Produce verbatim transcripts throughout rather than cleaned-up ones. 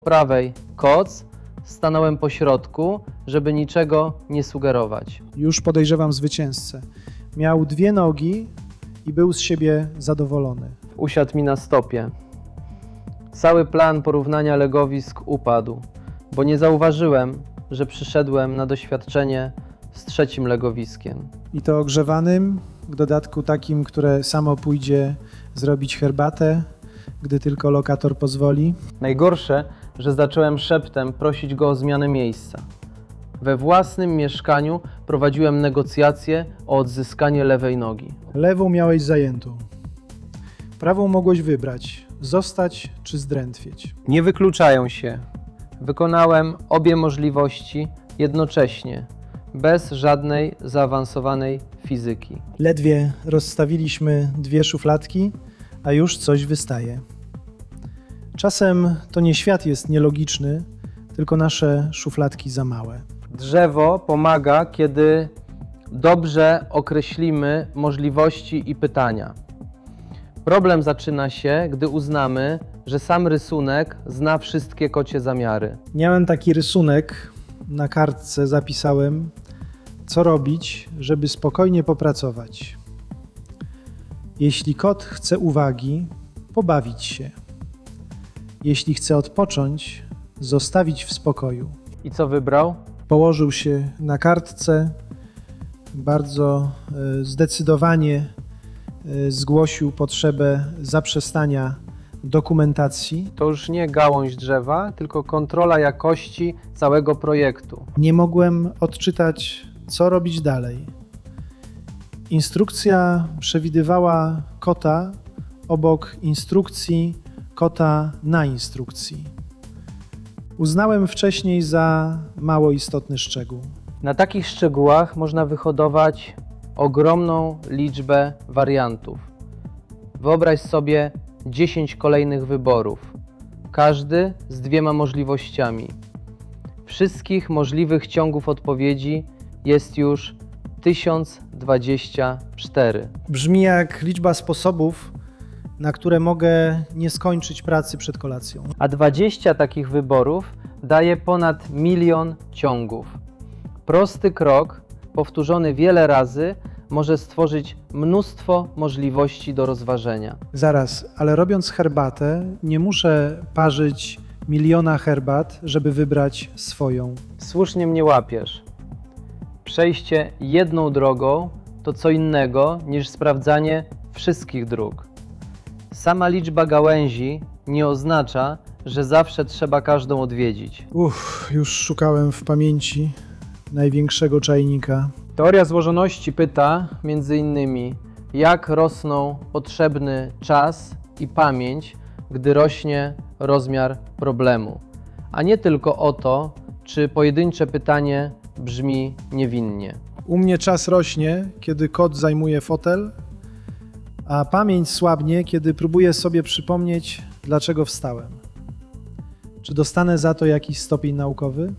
prawej koc, stanąłem po środku, żeby niczego nie sugerować. Już podejrzewam zwycięzcę. Miał dwie nogi i był z siebie zadowolony. Usiadł mi na stopie. Cały plan porównania legowisk upadł, bo nie zauważyłem, że przyszedłem na doświadczenie z trzecim legowiskiem. I to ogrzewanym, w dodatku takim, które samo pójdzie zrobić herbatę, gdy tylko lokator pozwoli. Najgorsze, że zacząłem szeptem prosić go o zmianę miejsca. We własnym mieszkaniu prowadziłem negocjacje o odzyskanie lewej nogi. Lewą miałeś zajętą. Prawą mogłeś wybrać, zostać czy zdrętwieć. Nie wykluczają się. Wykonałem obie możliwości jednocześnie, bez żadnej zaawansowanej fizyki. Ledwie rozstawiliśmy dwie szufladki, a już coś wystaje. Czasem to nie świat jest nielogiczny, tylko nasze szufladki za małe. Drzewo pomaga, kiedy dobrze określimy możliwości i pytania. Problem zaczyna się, gdy uznamy, że sam rysunek zna wszystkie kocie zamiary. Miałem taki rysunek, na kartce zapisałem, co robić, żeby spokojnie popracować. Jeśli kot chce uwagi, pobawić się. Jeśli chce odpocząć, zostawić w spokoju. I co wybrał? Położył się na kartce, bardzo zdecydowanie zgłosił potrzebę zaprzestania dokumentacji. To już nie gałąź drzewa, tylko kontrola jakości całego projektu. Nie mogłem odczytać, co robić dalej. Instrukcja przewidywała kota obok instrukcji kota na instrukcji. Uznałem wcześniej za mało istotny szczegół. Na takich szczegółach można wyhodować ogromną liczbę wariantów. Wyobraź sobie dziesięć kolejnych wyborów, każdy z dwiema możliwościami. Wszystkich możliwych ciągów odpowiedzi jest już tysiąc dwadzieścia cztery. Brzmi jak liczba sposobów, na które mogę nie skończyć pracy przed kolacją. A dwadzieścia takich wyborów daje ponad milion ciągów. Prosty krok, powtórzony wiele razy, może stworzyć mnóstwo możliwości do rozważenia. Zaraz, ale robiąc herbatę, nie muszę parzyć miliona herbat, żeby wybrać swoją. Słusznie mnie łapiesz. Przejście jedną drogą to co innego niż sprawdzanie wszystkich dróg. Sama liczba gałęzi nie oznacza, że zawsze trzeba każdą odwiedzić. Uff, już szukałem w pamięci największego czajnika. Teoria złożoności pyta między innymi, jak rosną potrzebny czas i pamięć, gdy rośnie rozmiar problemu, a nie tylko o to, czy pojedyncze pytanie brzmi niewinnie. U mnie czas rośnie, kiedy kot zajmuje fotel, a pamięć słabnie, kiedy próbuję sobie przypomnieć, dlaczego wstałem. Czy dostanę za to jakiś stopień naukowy?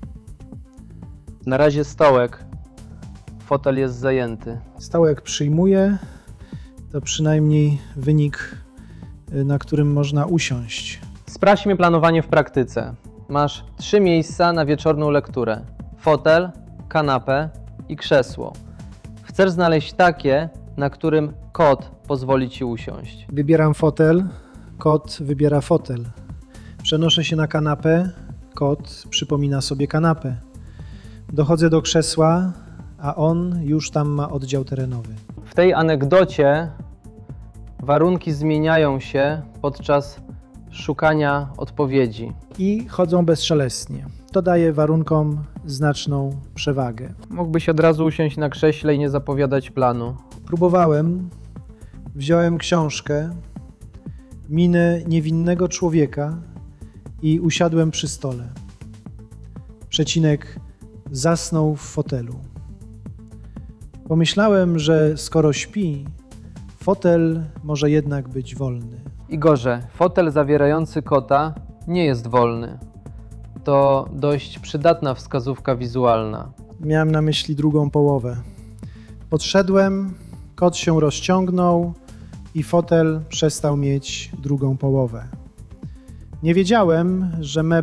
Na razie stołek. Fotel jest zajęty. Stołek przyjmuję, to przynajmniej wynik, na którym można usiąść. Sprawdźmy planowanie w praktyce. Masz trzy miejsca na wieczorną lekturę. Fotel, kanapę i krzesło. Chcesz znaleźć takie, na którym kot pozwoli ci usiąść. Wybieram fotel, kot wybiera fotel. Przenoszę się na kanapę, kot przypomina sobie kanapę. Dochodzę do krzesła, a on już tam ma oddział terenowy. W tej anegdocie warunki zmieniają się podczas szukania odpowiedzi. I chodzą bezszelestnie. To daje warunkom znaczną przewagę. Mógłbyś od razu usiąść na krześle i nie zapowiadać planu. Próbowałem, wziąłem książkę, minę niewinnego człowieka i usiadłem przy stole. Przecinek zasnął w fotelu. Pomyślałem, że skoro śpi, fotel może jednak być wolny. Igorze, fotel zawierający kota nie jest wolny. To dość przydatna wskazówka wizualna. Miałem na myśli drugą połowę. Podszedłem, kot się rozciągnął i fotel przestał mieć drugą połowę. Nie wiedziałem, że meble